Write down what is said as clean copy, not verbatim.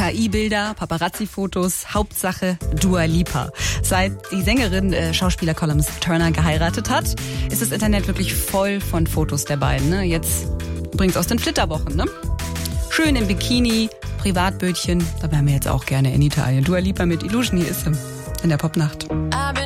KI-Bilder, Paparazzi-Fotos, Hauptsache Dua Lipa. Seit die Sängerin Schauspieler Columbus Turner geheiratet hat, ist das Internet wirklich voll von Fotos der beiden. Ne? Jetzt übrigens aus den Flitterwochen. Ne? Schön im Bikini, Privatbötchen. Da wären wir jetzt auch gerne in Italien. Dua Lipa mit Illusion, hier ist sie in der Popnacht.